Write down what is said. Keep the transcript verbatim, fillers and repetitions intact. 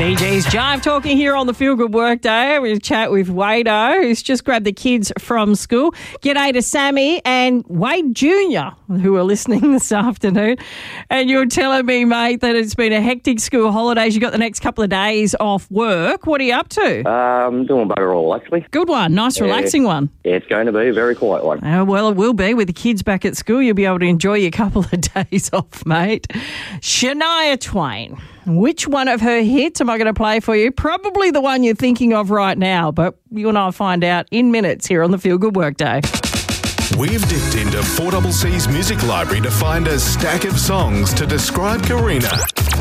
C G's Jive talking here on the Feel Good Workday. We chat with Wado, who's just grabbed the kids from school. G'day to Sammy and Wade Junior, who are listening this afternoon. And you're telling me, mate, that it's been a hectic school holidays. You got the next couple of days off work. What are you up to? Um, doing bugger all, actually. Good one. Nice, Yeah. relaxing one. Yeah, it's going to be a very quiet one. Uh, well, it will be. With the kids back at school, you'll be able to enjoy your couple of days off, mate. Shania Twain. Which one of her hits am I going to play for you? Probably the one you're thinking of right now, but you and I'll find out in minutes here on the Feel Good Workday. We've dipped into four C C's music library to find a stack of songs to describe Karina.